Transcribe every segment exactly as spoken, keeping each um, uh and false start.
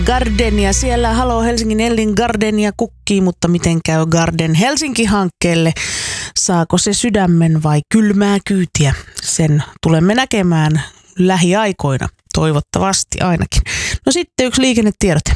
Gardenia. Siellä Halo Helsingin Ellin Gardenia kukkii, mutta miten käy Garden Helsinki-hankkeelle? Saako se sydämen vai kylmää kyytiä? Sen tulemme näkemään lähiaikoina, toivottavasti ainakin. No sitten yksi liikennetiedote.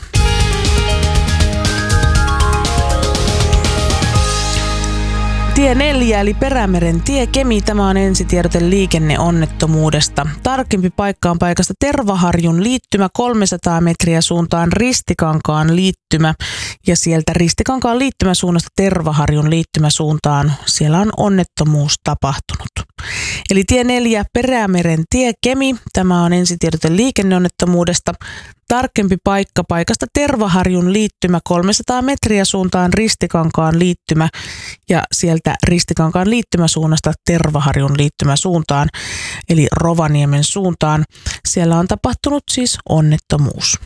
Tie neljä eli Perämeren tie Kemi. Tämä on ensitiedote liikenneonnettomuudesta. Tarkempi paikka on paikasta Tervaharjun liittymä kolmesataa metriä suuntaan Ristikankaan liittymä. Ja sieltä Ristikankaan liittymäsuunnasta Tervaharjun liittymäsuuntaan siellä on onnettomuus tapahtunut. Eli tie neljä Perämeren tie Kemi. Tämä on ensitiedote liikenneonnettomuudesta. Tarkempi paikka paikasta Tervaharjun liittymä kolmesataa metriä suuntaan Ristikankaan liittymä ja sieltä Ristikankaan liittymäsuunnasta Tervaharjun liittymäsuuntaan eli Rovaniemen suuntaan. Siellä on tapahtunut siis onnettomuus.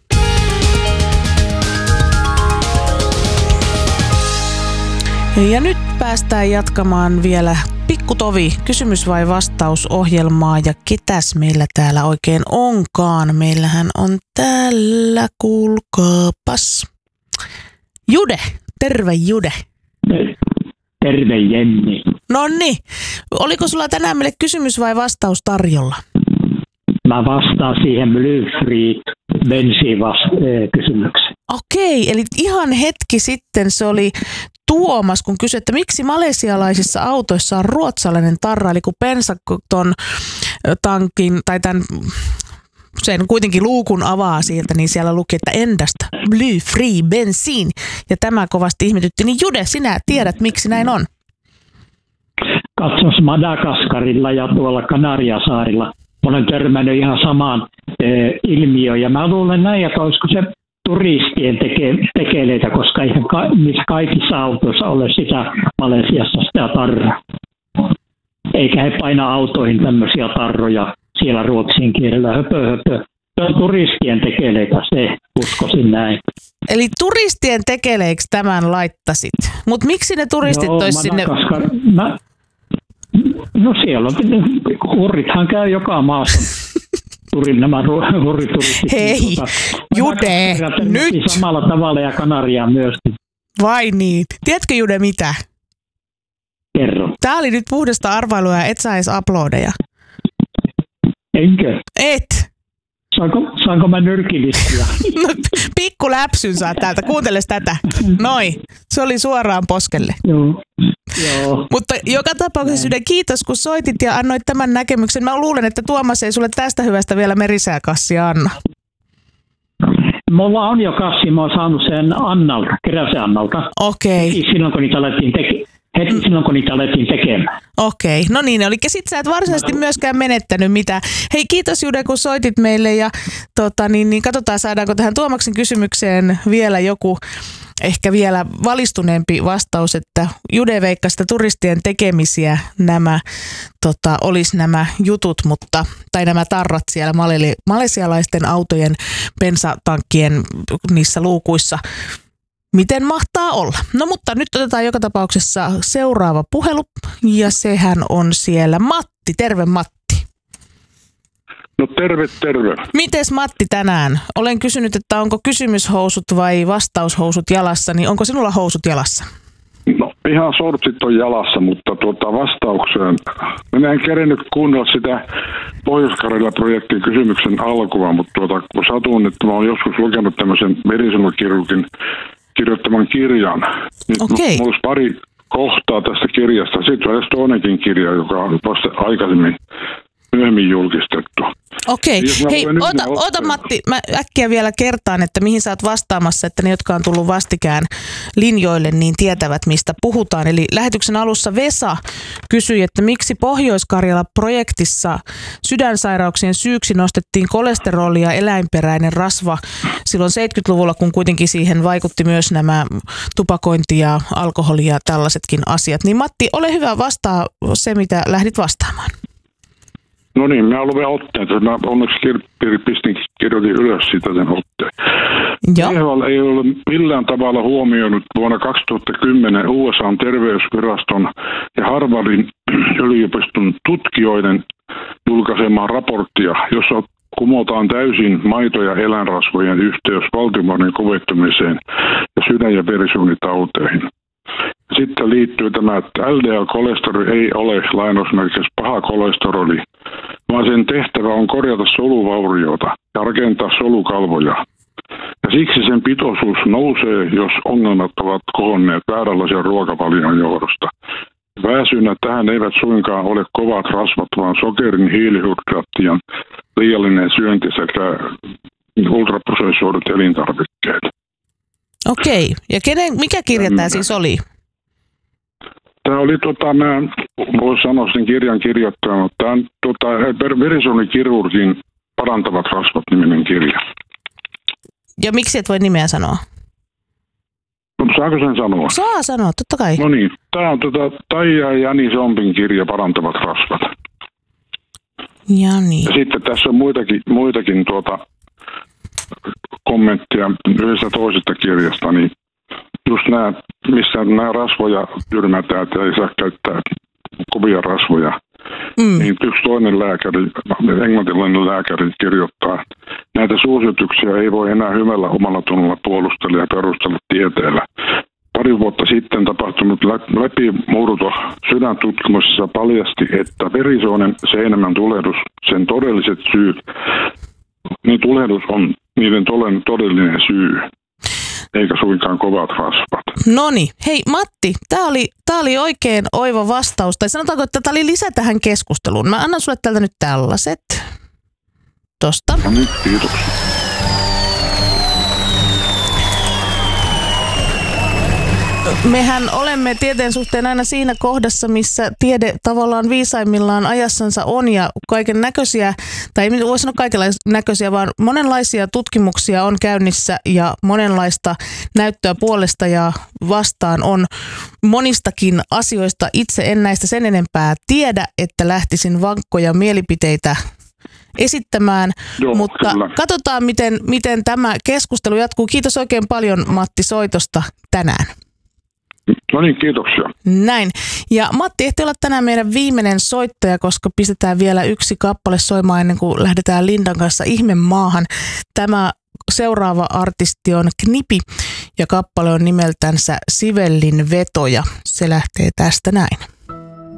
Ja nyt päästään jatkamaan vielä pikkutovi kysymys vai vastaus -ohjelmaa ja ketäs meillä täällä oikein onkaan. Meillähän on täällä, kuulkaapas, Jude. Terve Jude. Terve Jenni. Nonni, oliko sulla tänään meille kysymys vai vastaus tarjolla? Mä vastaan siihen Blyfried bensiin-kysymykseen. Okei, eli ihan hetki sitten se oli Tuomas, kun kysyi, että miksi malesialaisissa autoissa on ruotsalainen tarra, eli kun bensaton tankin tai tämän sen kuitenkin luukun avaa sieltä, niin siellä luki, että endasta bly-free bensiin. Ja tämä kovasti ihmetytti. Niin Jude, sinä tiedät, miksi näin on? Katsos Madagaskarilla ja tuolla Kanariasaarilla. Olen törmännyt ihan samaan e, ilmiöön. Ja mä luulen näin, että olisiko se turistien teke, tekeleitä, koska eihän ka, missä kaikissa autoissa ole sitä Malesiassa sitä tarraa. Eikä he paina autoihin tämmöisiä tarroja siellä ruotsin kielellä. Höpö, höpö. Se on turistien tekeleitä, se uskoisin näin. Eli turistien tekeleiksi tämän laittasit? Mutta miksi ne turistit Joo, tois sinne? Mä, no siellä on, hurrithan käy joka maassa. Turin nämä hurrituristit. Hei, tuota, Jude, nyt! Samalla tavalla ja Kanaria myös. Vai niin? Tiedätkö Jude mitä? Kerro. Tää oli nyt puhdasta arvailua ja et saa edes uploadeja. Enkö? Et. Saanko, saanko mä nyrkilistää? No, pikku läpsyn saa täältä. Kuunteles tätä. Noi. Se oli suoraan poskelle. Joo. Joo. Mutta joka tapauksessa Jude, kiitos kun soitit ja annoit tämän näkemyksen. Mä luulen, että Tuomas ei sulle tästä hyvästä vielä merisääkassia anna. Mulla on jo kassi. Mä oon saanut sen Annalta, Keräsen Annalta. Okei. Okay. Silloin kun niitä alettiin tekemään. Heti silloin, kun niitä alettiin tekemään. Okei, no niin, eli sit sä et varsinaisesti myöskään menettänyt mitään. Hei, kiitos Jude, kun soitit meille ja tota, niin, niin katsotaan, saadaanko tähän Tuomaksen kysymykseen vielä joku ehkä vielä valistuneempi vastaus, että Jude veikkasi, että turistien tekemisiä nämä tota, olisi nämä jutut, mutta, tai nämä tarrat siellä maleli, malesialaisten autojen bensatankkien niissä luukuissa. Miten mahtaa olla? No mutta nyt otetaan joka tapauksessa seuraava puhelu ja sehän on siellä Matti. Terve Matti. No terve, terve. Mites Matti tänään? Olen kysynyt, että onko kysymyshousut vai vastaushousut jalassa, niin onko sinulla housut jalassa? No ihan sortsit on jalassa, mutta tuota vastaukseen. Minä en kerennyt kuunnella sitä Pohjois-Karjala-projektin kysymyksen alkua, mutta tuota, kun satun, että mä oon joskus lukenut tämmöisen verisanokirurgin kirjoittaman kirjan. Niin Okei. Mulla olisi pari kohtaa tästä kirjasta. Sitten on edes toinenkin kirja, joka on vasta aikaisemmin myöhemmin julkistettu. Okei. Hei, ota, ota Matti, mä äkkiä vielä kertaan, että mihin sä oot vastaamassa, että ne, jotka on tullut vastikään linjoille, niin tietävät, mistä puhutaan. Eli lähetyksen alussa Vesa kysyi, että miksi Pohjois-Karjala-projektissa sydänsairauksien syyksi nostettiin kolesteroli ja eläinperäinen rasva silloin seitsemänkymmentäluvulla, kun kuitenkin siihen vaikutti myös nämä tupakointi ja alkoholi ja tällaisetkin asiat. Niin Matti, ole hyvä, vastaa se, mitä lähdit vastaamaan. No niin, mä luen otteen. Mä onneksi kir- pistin, kirjoitin ylös sitä sen otteen. T H L ei ole millään tavalla huomioinut vuonna kaksituhattakymmenen U S A:n terveysviraston ja Harvardin yliopiston tutkijoiden julkaisemaa raporttia, jossa kumotaan täysin maito- ja eläinrasvojen yhteys valtimoiden kovettumiseen ja sydän- ja verisuonitauteihin. Sitten liittyy tämä, että L D L-kolesteroli ei ole lainausmerkeissä paha kolesteroli, vaan sen tehtävä on korjata soluvauriota ja rakentaa solukalvoja. Ja siksi sen pitoisuus nousee, jos ongelmat ovat kohonneet vääränlaisen ruokavalion johdosta. Pääsynä tähän eivät suinkaan ole kovat rasvat, vaan sokerin, hiilihydraattien liiallinen syönti sekä ultraprosessoidut elintarvikkeet. Okei. Ja kenen, mikä kirja tämä siis oli? Tämä oli, tota, mä voin sanoa sen kirjan kirjoittaja, mutta tämä on tota, verisuonikirurgin parantavat rasvat -niminen kirja. Ja miksi et voi nimeä sanoa? No, saako sen sanoa? Saa sanoa, totta kai. No niin, tämä on tota, Taija ja Jani Zombin kirja Parantavat rasvat. Jani. Ja sitten tässä on muitakin, muitakin tuota, kommentteja yhdestä toisesta kirjasta, niin just nämä, missä nämä rasvoja tyrmätään, että ei saa käyttää kovia rasvoja. Mm. Niin yksi toinen lääkäri, englantilainen lääkäri kirjoittaa, näitä suosituksia ei voi enää hyvällä omalla tunnolla puolustella ja perustella tieteellä. Pari vuotta sitten tapahtunut läpimurto sydäntutkimuksessa paljasti, että verisuonen seinämän tulehdus, sen todelliset syyt, niin tulehdus on niiden todellinen syy, eikä suinkaan kovat rasvat. Noniin. Hei Matti, tämä oli, tää oli oikein oiva vastaus. Tai sanotaanko, että tämä oli lisä tähän keskusteluun. Mä annan sulle täältä nyt tällaiset. Tosta. No niin, kiitoksia. Mehän olemme tieteen suhteen aina siinä kohdassa, missä tiede tavallaan viisaimmillaan ajassansa on ja kaiken näköisiä, tai ei voi sanoa kaikenlaisia näköisiä, vaan monenlaisia tutkimuksia on käynnissä ja monenlaista näyttöä puolesta ja vastaan on monistakin asioista. Itse en näistä sen enempää tiedä, että lähtisin vankkoja mielipiteitä esittämään, Joo, mutta kyllä. Katsotaan, miten, miten tämä keskustelu jatkuu. Kiitos oikein paljon Matti soitosta tänään. No niin, kiitoksia. Näin. Ja Matti, ehti olla tänään meidän viimeinen soittaja, koska pistetään vielä yksi kappale soimaan ennen kuin lähdetään Lindan kanssa ihmemaahan. Tämä seuraava artisti on Knipi ja kappale on nimeltänsä Sivellin vetoja. Se lähtee tästä näin.